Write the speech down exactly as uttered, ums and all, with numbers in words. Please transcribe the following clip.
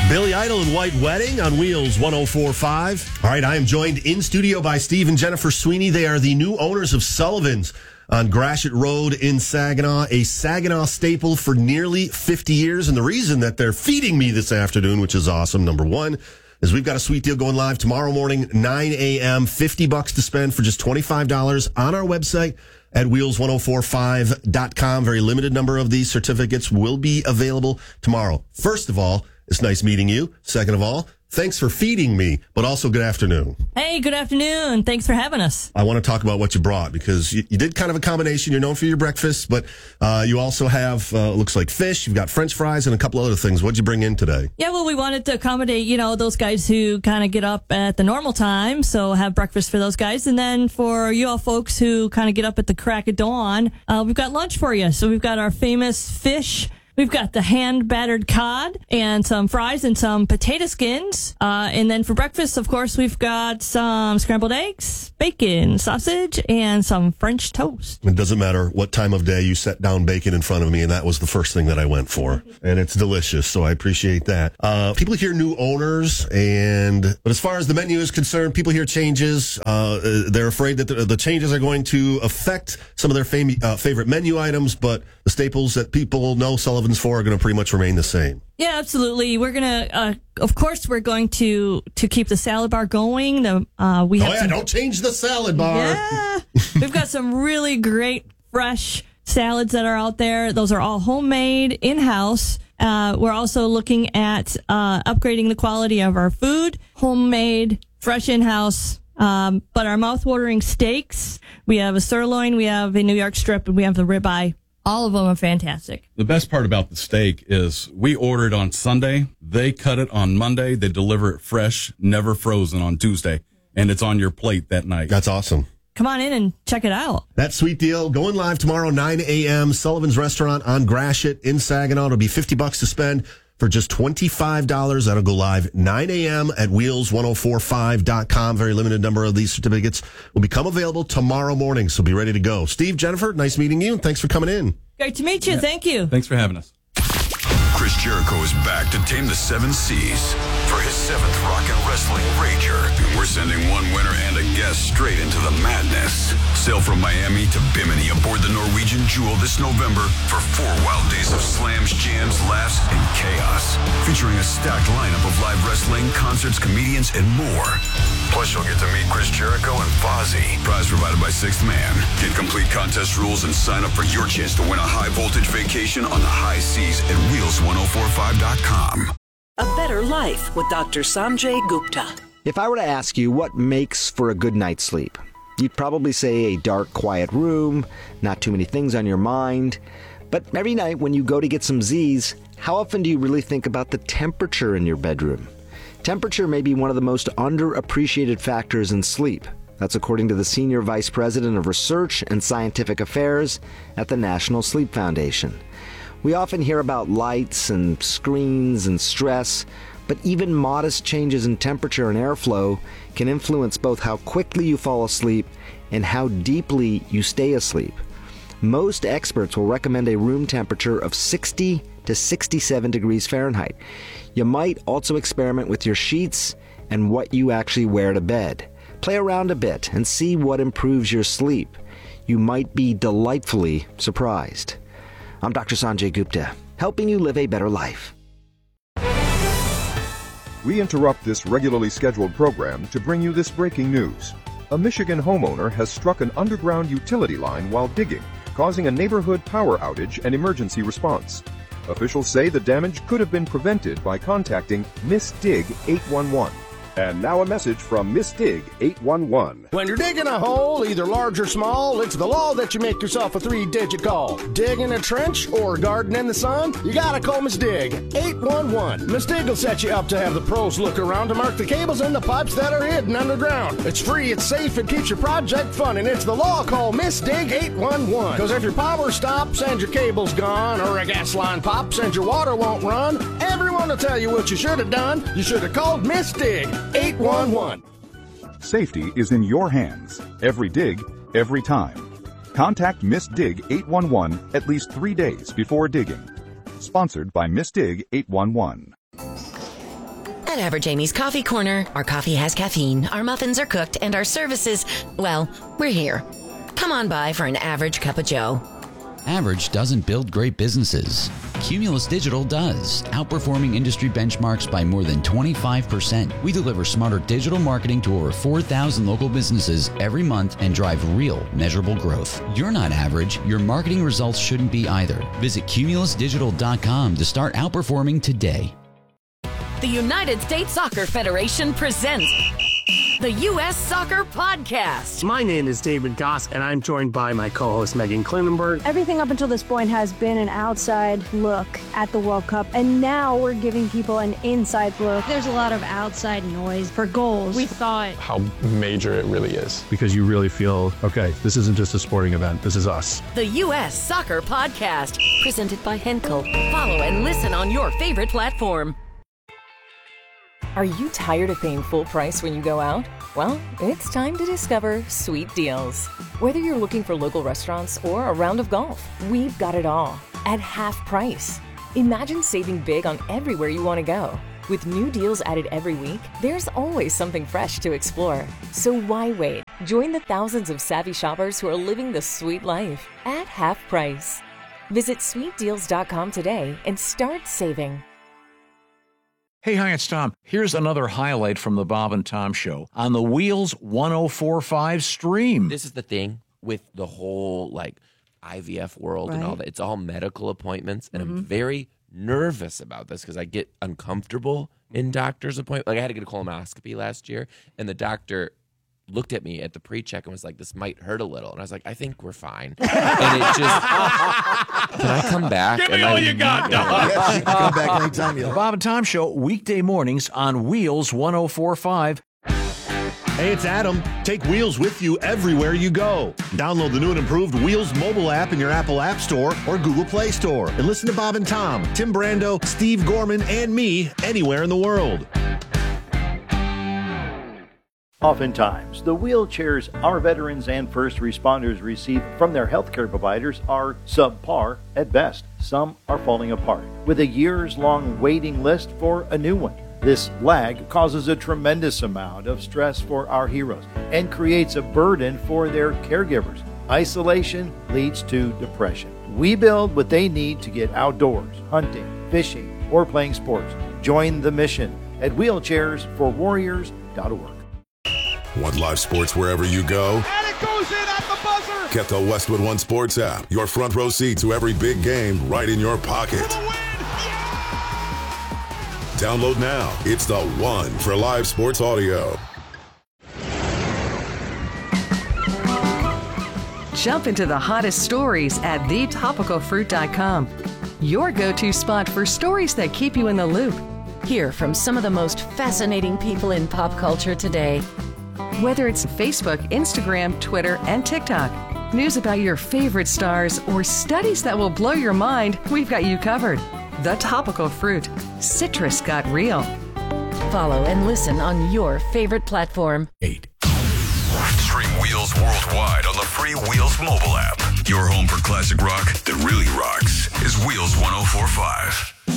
Billy Idol and White Wedding on Wheels one oh four point five. All right, I am joined in studio by Steve and Jennifer Sweeney. They are the new owners of Sullivan's on Gratiot Road in Saginaw, a Saginaw staple for nearly fifty years. And the reason that they're feeding me this afternoon, which is awesome, number one, is we've got a sweet deal going live tomorrow morning, nine a.m., fifty bucks to spend for just twenty-five dollars on our website at wheels ten forty-five dot com. Very limited number of these certificates will be available tomorrow. First of all, it's nice meeting you. Second of all, thanks for feeding me, but also good afternoon. Hey, good afternoon. Thanks for having us. I want to talk about what you brought because you, you did kind of a combination. You're known for your breakfast, but uh, you also have, uh, looks like fish. You've got French fries and a couple other things. What'd you bring in today? Yeah, well, we wanted to accommodate, you know, those guys who kind of get up at the normal time, so have breakfast for those guys. And then for you all folks who kind of get up at the crack of dawn, uh, we've got lunch for you. So we've got our famous fish. We've got the hand-battered cod and some fries and some potato skins. Uh, and then for breakfast, of course, we've got some scrambled eggs, bacon, sausage, and some French toast. It doesn't matter what time of day you set down bacon in front of me, and that was the first thing that I went for. And it's delicious, so I appreciate that. Uh, people hear new owners, and but as far as the menu is concerned, people hear changes. Uh, they're afraid that the, the changes are going to affect some of their fam- uh, favorite menu items, but the staples that people know Sullivan for are going to pretty much remain the same. Yeah, absolutely. We're gonna, uh, of course, we're going to to keep the salad bar going. The uh, we have oh yeah, some, don't change the salad bar. Yeah, we've got some really great fresh salads that are out there. Those are all homemade, in house. Uh, we're also looking at uh, upgrading the quality of our food, homemade, fresh, in house. Um, but our mouth-watering steaks, we have a sirloin, we have a New York strip, and we have the ribeye. All of them are fantastic. The best part about the steak is we order it on Sunday. They cut it on Monday. They deliver it fresh, never frozen on Tuesday. And it's on your plate that night. That's awesome. Come on in and check it out. That sweet deal going live tomorrow, nine a.m. Sullivan's Restaurant on Gratiot in Saginaw. It'll be fifty bucks to spend for just twenty-five dollars. That'll go live nine a.m. at wheels ten forty-five dot com. Very limited number of these certificates will become available tomorrow morning, so be ready to go. Steve, Jennifer, nice meeting you, and thanks for coming in. Great to meet you. Yeah. Thank you. Thanks for having us. Chris Jericho is back to tame the seven seas for his seventh Rock and Wrestling Rager. We're sending one winner and a guest straight into the madness. Sail from Miami to Bimini aboard the Norwegian Jewel this November for four wild days of slams, jams, laughs, and chaos. Featuring a stacked lineup of live wrestling, concerts, comedians, and more. Plus, you'll get to meet Chris Jericho and Fozzy. Prize provided by Sixth Man. Get complete contest rules and sign up for your chance to win a high-voltage vacation on the high seas at wheels ten forty-five dot com. A Better Life with Doctor Sanjay Gupta. If I were to ask you what makes for a good night's sleep, you'd probably say a dark, quiet room, not too many things on your mind. But every night when you go to get some Z's, how often do you really think about the temperature in your bedroom? Temperature may be one of the most underappreciated factors in sleep. That's according to the Senior Vice President of Research and Scientific Affairs at the National Sleep Foundation. We often hear about lights and screens and stress, but even modest changes in temperature and airflow can influence both how quickly you fall asleep and how deeply you stay asleep. Most experts will recommend a room temperature of sixty to sixty-seven degrees Fahrenheit. You might also experiment with your sheets and what you actually wear to bed. Play around a bit and see what improves your sleep. You might be delightfully surprised. I'm Doctor Sanjay Gupta, helping you live a better life. We interrupt this regularly scheduled program to bring you this breaking news. A Michigan homeowner has struck an underground utility line while digging, causing a neighborhood power outage and emergency response. Officials say the damage could have been prevented by contacting Miss Dig eight one one. And now a message from Miss Dig eight one one. When you're digging a hole, either large or small, it's the law that you make yourself a three-digit call. Digging a trench or garden in the sun, you gotta call Miss Dig eight one one. Miss Dig will set you up to have the pros look around to mark the cables and the pipes that are hidden underground. It's free, it's safe, it keeps your project fun, and it's the law. Call Miss Dig eight one one. Because if your power stops and your cable's gone, or a gas line pops and your water won't run, everyone will tell you what you should have done. You should have called Miss Dig eight one one. Safety is in your hands. Every dig, every time. Contact Miss Dig eight one one at least three days before digging. Sponsored by Miss Dig eight one one. At Average Amy's Coffee Corner, our coffee has caffeine, our muffins are cooked, and our services, well, we're here. Come on by for an average cup of joe. Average doesn't build great businesses. Cumulus Digital does, outperforming industry benchmarks by more than twenty-five percent. We deliver smarter digital marketing to over four thousand local businesses every month and drive real, measurable growth. You're not average. Your marketing results shouldn't be either. Visit cumulus digital dot com to start outperforming today. The United States Soccer Federation presents the U S Soccer Podcast. My name is David Goss, and I'm joined by my co-host Megan Klinenberg. Everything up until this point has been an outside look at the World Cup, and now we're giving people an inside look. There's a lot of outside noise for goals. We thought how major it really is. Because you really feel, okay, this isn't just a sporting event, this is us. The U S Soccer Podcast, presented by Henkel. Follow and listen on your favorite platform. Are you tired of paying full price when you go out? Well, it's time to discover Sweet Deals. Whether you're looking for local restaurants or a round of golf, we've got it all at half price. Imagine saving big on everywhere you want to go. With new deals added every week, there's always something fresh to explore. So why wait? Join the thousands of savvy shoppers who are living the sweet life at half price. Visit sweet deals dot com today and start saving. Hey, hi, it's Tom. Here's another highlight from the Bob and Tom Show on the Wheels one oh four point five stream. This is the thing with the whole, like, I V F world right. and all that. It's all medical appointments, and mm-hmm. I'm very nervous about this because I get uncomfortable in doctor's appointments. Like, I had to get a colonoscopy last year, and the doctor looked at me at the pre-check and was like, this might hurt a little. And I was like, I think we're fine. And it just, can I come back? Give me and all I, you got, dog. Yes, you can come back anytime you The like. Bob and Tom Show, weekday mornings on Wheels one oh four point five. Hey, it's Adam. Take Wheels with you everywhere you go. Download the new and improved Wheels mobile app in your Apple App Store or Google Play Store. And listen to Bob and Tom, Tim Brando, Steve Gorman, and me anywhere in the world. Oftentimes, the wheelchairs our veterans and first responders receive from their healthcare providers are subpar at best. Some are falling apart, with a years-long waiting list for a new one. This lag causes a tremendous amount of stress for our heroes and creates a burden for their caregivers. Isolation leads to depression. We build what they need to get outdoors, hunting, fishing, or playing sports. Join the mission at wheelchairs for warriors dot org. Want live sports wherever you go? And it goes in at the buzzer! Get the Westwood One Sports app. Your front row seat to every big game right in your pocket. Yeah! Download now. It's the one for live sports audio. Jump into the hottest stories at the topical fruit dot com. Your go-to spot for stories that keep you in the loop. Hear from some of the most fascinating people in pop culture today. Whether it's Facebook, Instagram, Twitter, and TikTok, news about your favorite stars, or studies that will blow your mind, we've got you covered. The Topical Fruit. Citrus got real. Follow and listen on your favorite platform. Eight. Stream Wheels worldwide on the free Wheels mobile app. Your home for classic rock that really rocks is Wheels one oh four point five.